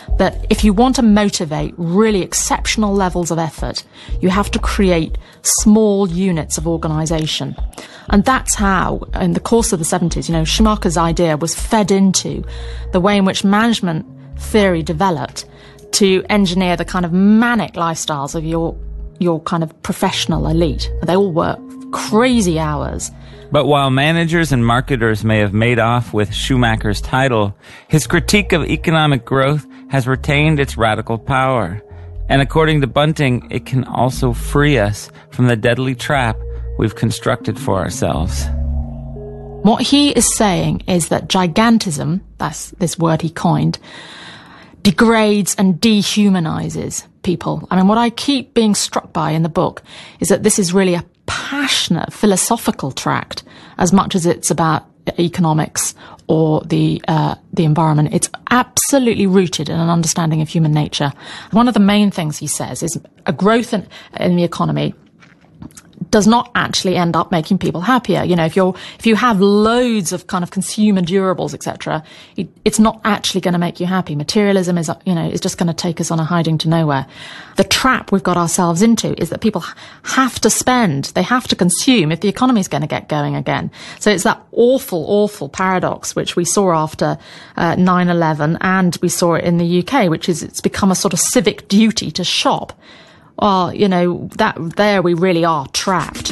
that if you want to motivate really exceptional levels of effort, you have to create small units of organisation. And that's how, in the course of the 70s, Schumacher's idea was fed into the way in which management theory developed to engineer the kind of manic lifestyles of your kind of professional elite. They all work crazy hours. But while managers and marketers may have made off with Schumacher's title, his critique of economic growth has retained its radical power. And according to Bunting, it can also free us from the deadly trap we've constructed for ourselves. What he is saying is that gigantism, that's this word he coined, degrades and dehumanizes people. I mean, what I keep being struck by in the book is that this is really a passionate philosophical tract as much as it's about economics or the environment. It's absolutely rooted in an understanding of human nature. One of the main things he says is a growth in the economy does not actually end up making people happier. If you have loads of kind of consumer durables, etc., it's not actually going to make you happy. Materialism is just going to take us on a hiding to nowhere. The trap we've got ourselves into is that people have to spend, they have to consume if the economy is going to get going again. So it's that awful, awful paradox which we saw after 9/11, and we saw it in the UK, which is it's become a sort of civic duty to shop. Well, there we really are trapped.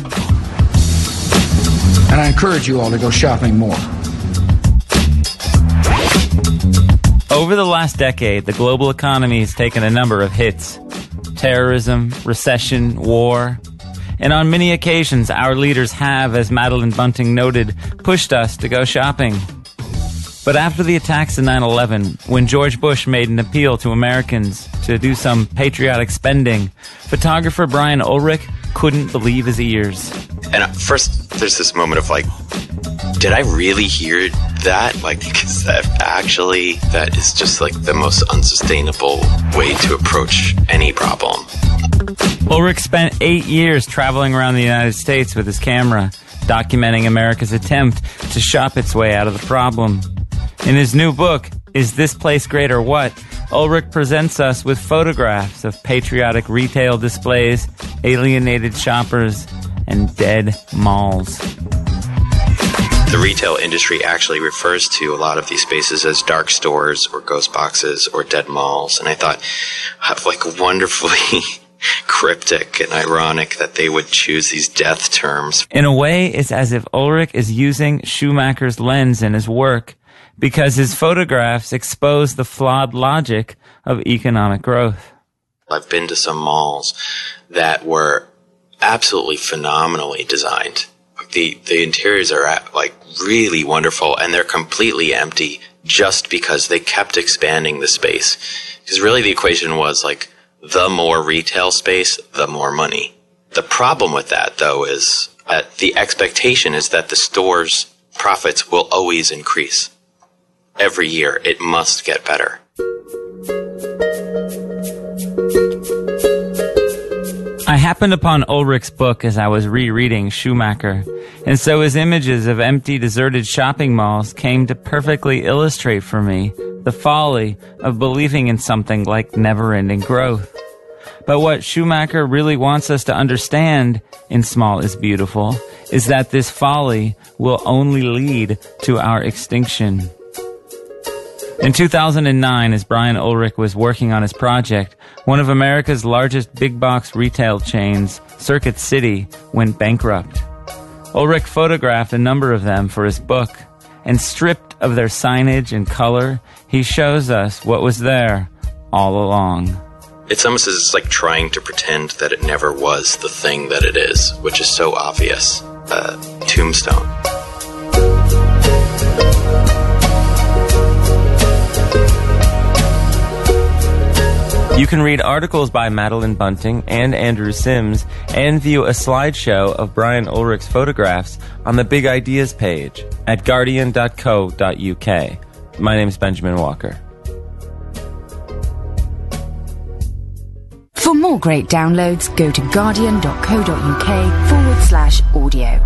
And I encourage you all to go shopping more. Over the last decade, the global economy has taken a number of hits. Terrorism, recession, war. And on many occasions, our leaders have, as Madeline Bunting noted, pushed us to go shopping. But after the attacks of 9/11, when George Bush made an appeal to Americans to do some patriotic spending, photographer Brian Ulrich couldn't believe his ears. And at first, there's this moment of did I really hear that? Is that is just the most unsustainable way to approach any problem. Ulrich spent 8 years traveling around the United States with his camera, documenting America's attempt to shop its way out of the problem. In his new book, Is This Place Great or What?, Ulrich presents us with photographs of patriotic retail displays, alienated shoppers, and dead malls. The retail industry actually refers to a lot of these spaces as dark stores or ghost boxes or dead malls. And I thought, wonderfully cryptic and ironic that they would choose these death terms. In a way, it's as if Ulrich is using Schumacher's lens in his work, because his photographs expose the flawed logic of economic growth. I've been to some malls that were absolutely phenomenally designed. The interiors are really wonderful, and they're completely empty just because they kept expanding the space. Because really the equation was the more retail space, the more money. The problem with that, though, is the expectation is that the store's profits will always increase. Every year, it must get better. I happened upon Ulrich's book as I was rereading Schumacher, and so his images of empty, deserted shopping malls came to perfectly illustrate for me the folly of believing in something like never-ending growth. But what Schumacher really wants us to understand in Small is Beautiful is that this folly will only lead to our extinction. In 2009, as Brian Ulrich was working on his project, one of America's largest big-box retail chains, Circuit City, went bankrupt. Ulrich photographed a number of them for his book, and stripped of their signage and color, he shows us what was there all along. It's almost as it's trying to pretend that it never was the thing that it is, which is so obvious. Tombstone. You can read articles by Madeline Bunting and Andrew Sims and view a slideshow of Brian Ulrich's photographs on the Big Ideas page at guardian.co.uk. My name is Benjamin Walker. For more great downloads, go to guardian.co.uk/audio.